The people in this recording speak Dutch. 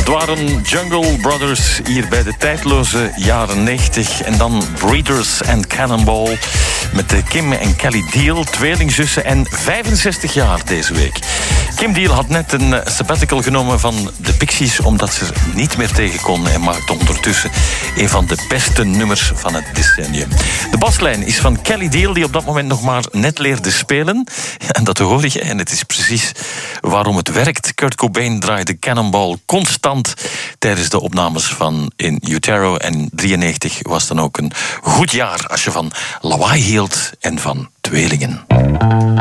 Het waren Jungle Brothers hier bij de tijdloze jaren 90. En dan Breeders and Cannonball met de Kim en Kelly Deal, tweelingzussen en 65 jaar deze week. Kim Deal had net een sabbatical genomen van de Pixies omdat ze er niet meer tegen kon en maakte ondertussen een van de beste nummers van het decennium. De baslijn is van Kelly Deal, die op dat moment nog maar net leerde spelen. En dat hoor je, en het is precies waarom het werkt. Kurt Cobain draaide Cannonball constant tijdens de opnames van In Utero. En 93 was dan ook een goed jaar als je van lawaai hield en van tweelingen.